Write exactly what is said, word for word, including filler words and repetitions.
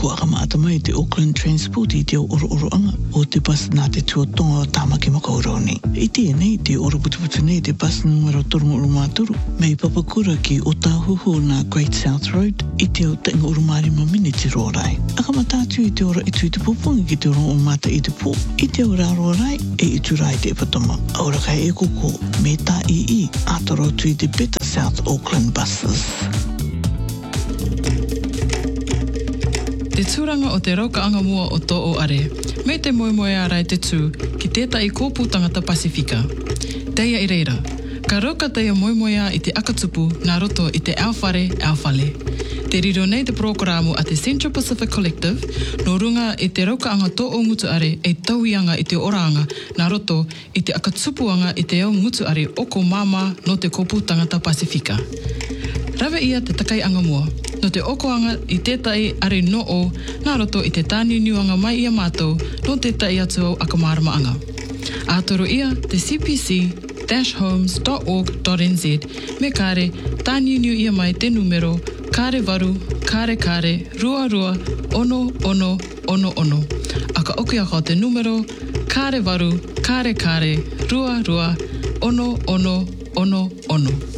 Pua kamata mai te Auckland Transport i te oro oro anga o te bus nā te tuatonga o Tāmaki Makaurau. I te nei te oro putu putu nei te bus numero torongo oro māturu mei papakura ki o tāhuhu nā Great South Road i te o tenga oro marima mini te rorai. Aka matatu i te ora i tui te pupungi ki te oro o mata i te pō. I te ora rorai e i turai te patoma. Aura kai e koko me tā i i ataro tui te Better South Auckland buses. Te tūranga o te raukaanga mua o tō o are, me te moemoe arai te tū ki tētai kōpū tangata Pasifika. Teia i reira, ka rauka teia moemoea i te akatupu nā roto i te Aowhare, Aowhale. Te riro nei te programo a te Central Pacific Collective, no runga i te raukaanga tō o ngutu are e tauianga i te oranga nā roto i te akatupuanga i te au ngutu are oko māma no te kōpū tangata Pasifika. Rawe ia te takai anga mua. No te okoanga i tētai are no o, nā roto i te tāniuniuanga mai ia mātou no tētai atu au akamārama-anga. Ātoro ia te c p c dash homes dot org dot n z me kāre tāniuniu ia mai te numero kāre waru, kāre kāre, rua rua, ono ono, ono ono. Aka oki ako te numero kāre waru, kāre kāre, rua rua, ono ono, ono ono.